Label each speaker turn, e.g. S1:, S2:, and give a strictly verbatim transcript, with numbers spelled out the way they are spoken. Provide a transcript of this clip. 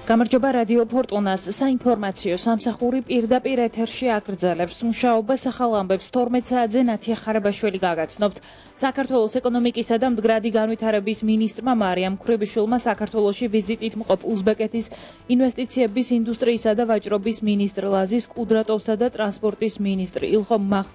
S1: გამარჯობა რადიო ფორტუნას საინფორმაციო სამსახური პირდაპირ ეთერში აგრძელებს მუშაობას ახალ ამბებს თორმეტ საათზე ნათია ხარაბაშვილი გაგაცნობთ. საქართველოს ეკონომიკისა და მდგრადი განვითარების მინისტრმა მარიამ მქვრებიშვილმა საქართველოში ვიზიტით მყოფ უზბეკეთის ინვესტიციების ინდუსტრიისა და ვაჭრობის მინისტრ ლაზის კუდრატოვსა და ტრანსპორტის მინისტრ ილხომ